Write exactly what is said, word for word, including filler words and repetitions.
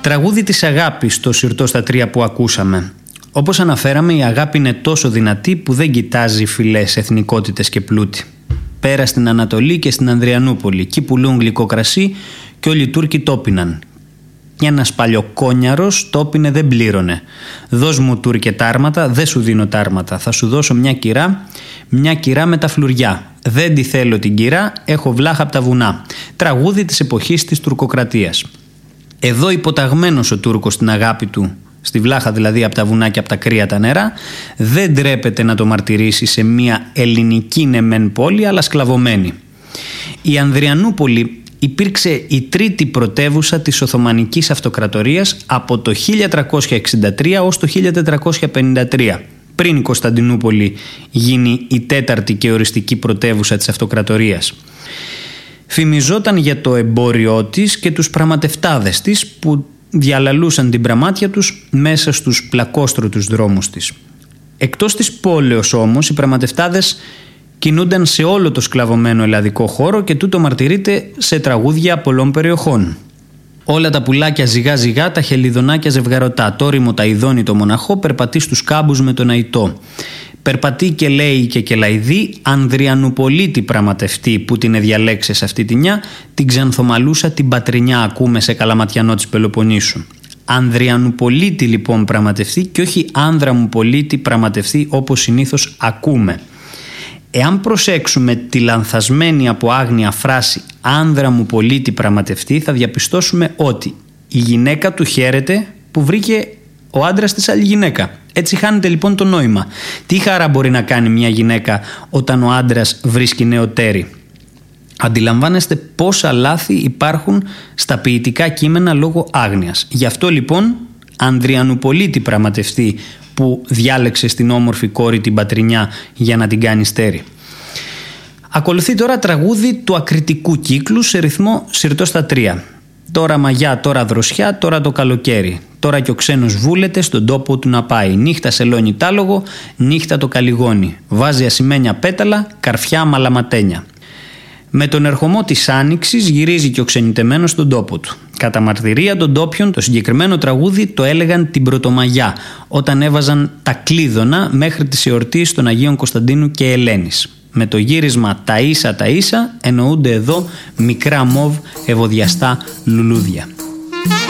Τραγούδι της αγάπης, το Συρτό στα τρία που ακούσαμε. Όπως αναφέραμε, η αγάπη είναι τόσο δυνατή που δεν κοιτάζει φυλές, εθνικότητες και πλούτη. Πέρα στην Ανατολή και στην Ανδριανούπολη, εκεί πουλούν γλυκό κρασί και όλοι οι Τούρκοι το πίναν. Και ένας παλιοκόνιαρος το πίνε, δεν πλήρωνε. «Δώσ' μου, Τούρκε, τάρματα, δεν σου δίνω τάρματα. Θα σου δώσω μια κυρά, μια κυρά με τα φλουριά. Δεν τη θέλω την κυρά, έχω βλάχα από τα βουνά». Τραγούδι της εποχής της τουρκοκρατίας. Εδώ υποταγμένος ο Τούρκος στην αγάπη του, στη βλάχα δηλαδή από τα βουνά και από τα κρύα τα νερά, δεν τρέπεται να το μαρτυρήσει σε μια ελληνική ναι μεν πόλη, αλλά σκλαβωμένη. Η Ανδριανούπολη υπήρξε η τρίτη πρωτεύουσα της Οθωμανικής Αυτοκρατορίας από το χίλια τριακόσια εξήντα τρία ως το χίλια τετρακόσια πενήντα τρία, πριν η Κωνσταντινούπολη γίνει η τέταρτη και οριστική πρωτεύουσα της Αυτοκρατορίας. Φημιζόταν για το εμπόριό της και τους πραγματευτάδες της που διαλαλούσαν την πραμάτια τους μέσα στους πλακόστρωτους δρόμους της. Εκτός της πόλεως όμως, οι πραγματευτάδες κινούνταν σε όλο το σκλαβωμένο ελλαδικό χώρο και τούτο μαρτυρείται σε τραγούδια πολλών περιοχών. Όλα τα πουλάκια ζυγά ζυγά, τα χελιδονάκια ζευγαρωτά, το όριμο τα ειδώνει το μοναχό, περπατεί στους κάμπους με τον αϊτό. Περπατεί και λέει και κελαϊδί, Ανδριανουπολίτη πραγματευτή που την εδιαλέξε σε αυτή τη νιά, την ξανθομαλούσα την πατρινιά ακούμε σε Καλαματιανό της Πελοποννήσου. Ανδριανουπολίτη λοιπόν πραγματευτή και όχι άνδρα μου πολίτη πραγματευτή όπως συνήθως ακούμε. Εάν προσέξουμε τη λανθασμένη από άγνοια φράση «άνδρα μου πολίτη πραγματευτή», θα διαπιστώσουμε ότι η γυναίκα του χαίρεται που βρήκε ο άντρας της άλλη γυναίκα. Έτσι χάνεται λοιπόν το νόημα. Τι χαρά μπορεί να κάνει μια γυναίκα όταν ο άντρας βρίσκει νέο τέρι? Αντιλαμβάνεστε πόσα λάθη υπάρχουν στα ποιητικά κείμενα λόγω άγνοιας. Γι' αυτό λοιπόν Ανδριανουπολίτη πραγματευτή που διάλεξε στην όμορφη κόρη την πατρινιά για να την κάνει στέρι. Ακολουθεί τώρα τραγούδι του ακριτικού κύκλου σε ρυθμό Συρτό στα τρία. Τώρα μαγιά, τώρα δροσιά, τώρα το καλοκαίρι. Τώρα κι ο ξένος βούλεται στον τόπο του να πάει. Νύχτα σελώνει τάλογο, νύχτα το καλιγόνι. Βάζει ασημένια πέταλα, καρφιά μαλαματένια. Με τον ερχομό της άνοιξης γυρίζει και ο ξενιτεμένος στον τόπο του. Κατά μαρτυρία των ντόπιων, το συγκεκριμένο τραγούδι το έλεγαν την Πρωτομαγιά, όταν έβαζαν τα κλείδωνα μέχρι τις εορτίες των Αγίων Κωνσταντίνου και Ελένης. Με το γύρισμα «Τα ίσα, τα ίσα» εννοούνται εδώ μικρά μοβ ευωδιαστά λουλούδια.